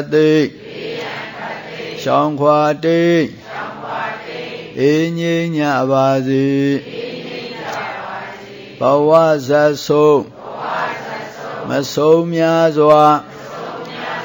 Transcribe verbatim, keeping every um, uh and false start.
တိရှောင်ခွာတိအေးငြိမ်းကြပါစေဘဝဇတ်ဆုံးမဆုံးများစွာ